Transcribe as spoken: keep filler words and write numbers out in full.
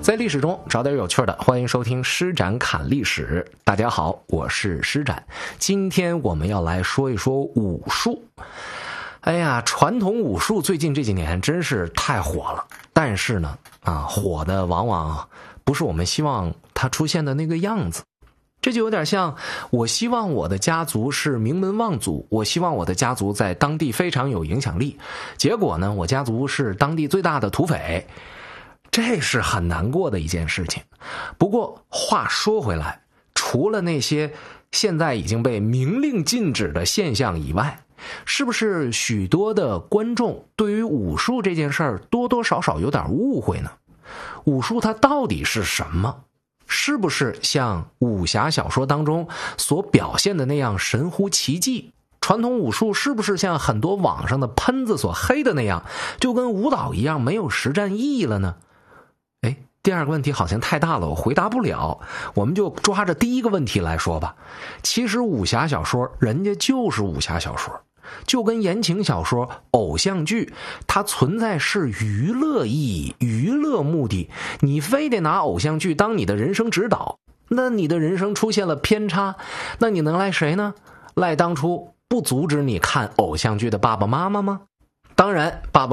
在历史中找点有趣的，欢迎收听施展侃历史。大家好，我是施展。今天我们要来说一说武术。哎呀，传统武术最近这几年真是太火了，但是呢，啊，火的往往不是我们希望它出现的那个样子。这就有点像，我希望我的家族是名门望族，我希望我的家族在当地非常有影响力，结果呢，我家族是当地最大的土匪。这是很难过的一件事情。不过话说回来，除了那些现在已经被明令禁止的现象以外，是不是许多的观众对于武术这件事儿多多少少有点误会呢？武术它到底是什么？是不是像武侠小说当中所表现的那样神乎其技？传统武术是不是像很多网上的喷子所黑的那样，就跟舞蹈一样没有实战意义了呢？哎，第二个问题好像太大了，我回答不了。我们就抓着第一个问题来说吧。其实武侠小说人家就是武侠小说，就跟言情小说、偶像剧，它存在是娱乐意义、娱乐目的。你非得拿偶像剧当你的人生指导，那你的人生出现了偏差，那你能赖谁呢？赖当初不阻止你看偶像剧的爸爸妈妈吗？当然，爸爸